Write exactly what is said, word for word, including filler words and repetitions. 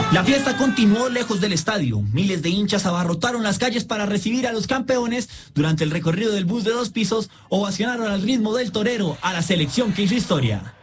La fiesta continuó lejos del estadio. Miles de hinchas abarrotaron las calles para recibir a los campeones. Durante el recorrido del bus de dos pisos, ovacionaron al ritmo del torero a la selección que hizo historia.